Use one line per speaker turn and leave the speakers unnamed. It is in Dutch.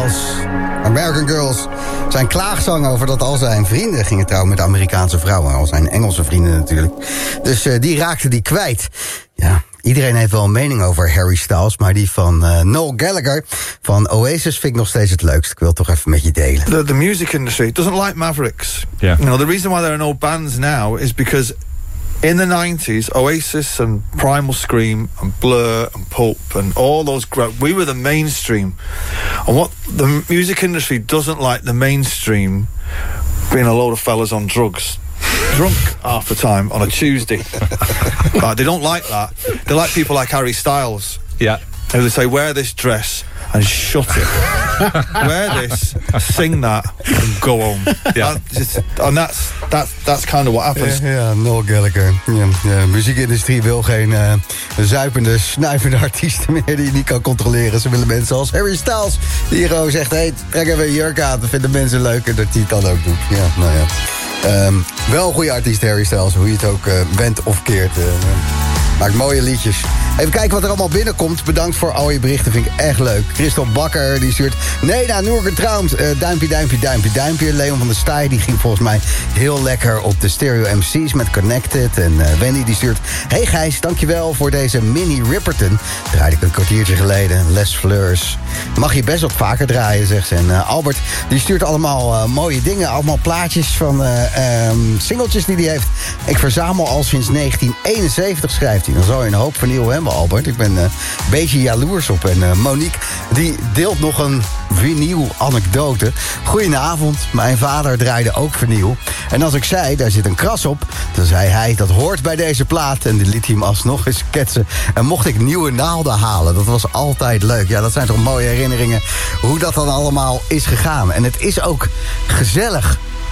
Styles, American Girls. Zijn klaagzang over dat al zijn vrienden gingen trouwen met Amerikaanse vrouwen. Al zijn Engelse vrienden natuurlijk. Dus die raakte die kwijt. Ja, iedereen heeft wel een mening over Harry Styles, maar die van Noel Gallagher van Oasis vind ik nog steeds het leukst. Ik wil het toch even met je delen.
The music industry doesn't like Mavericks.
Yeah.
You know, the reason why there are no bands now is because in the 90s, Oasis and Primal Scream and Blur and Pulp and all those, we were the mainstream. And what the music industry doesn't like the mainstream being a load of fellas on drugs. Drunk half the time on a Tuesday. They don't like that. They like people like Harry Styles.
Yeah.
Who they say, wear this dress and shut it. Wear this, sing that, and go home.
Yeah.
And that's kind of what happens.
Ja, Noel Gallagher. Ja, de muziekindustrie wil geen zuipende, snuivende artiesten meer die je niet kan controleren. Ze willen mensen als Harry Styles, die gewoon zegt, hey, trek even een jurk aan. Dat vinden mensen leuk en dat hij het dan ook doet. Ja, nou ja. Wel een goede artiest, Harry Styles, hoe je het ook wendt of keert. Maakt mooie liedjes. Even kijken wat er allemaal binnenkomt. Bedankt voor al je berichten, vind ik echt leuk. Christophe Bakker, die stuurt... Neda, Noorger Trouwens, duimpje, duimpje, duimpje, duimpje. Leon van der Staaij, die ging volgens mij heel lekker op de stereo MC's met Connected. En Wendy, die stuurt... Hey Gijs, dankjewel voor deze mini Ripperton. Draaide ik een kwartiertje geleden. Les Fleurs. Mag je best wat vaker draaien, zegt ze. En Albert, die stuurt allemaal mooie dingen. Allemaal plaatjes van singeltjes die hij heeft. Ik verzamel al sinds 1971, schrijft hij. Dan zou je een hoop vernieuwen hebben, Albert. Ik ben een beetje jaloers op. En Monique, die deelt nog een vinyl-anekdote. Goedenavond, mijn vader draaide ook vinyl. En als ik zei, daar zit een kras op, dan zei hij, dat hoort bij deze plaat. En die liet hij hem alsnog eens ketsen. En mocht ik nieuwe naalden halen. Dat was altijd leuk. Ja, dat zijn toch mooie herinneringen hoe dat dan allemaal is gegaan. En het is ook gezellig